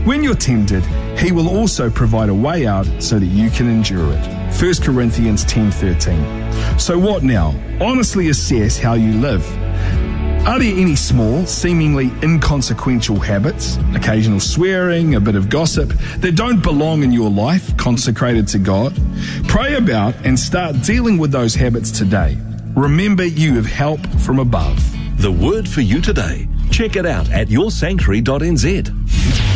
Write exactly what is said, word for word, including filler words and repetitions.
When you're tempted, he will also provide a way out so that you can endure it. First Corinthians ten thirteen. So what now? Honestly assess how you live. Are there any small, seemingly inconsequential habits, occasional swearing, a bit of gossip, that don't belong in your life, consecrated to God? Pray about and start dealing with those habits today. Remember, you have help from above. The word for you today. Check it out at your sanctuary dot n z.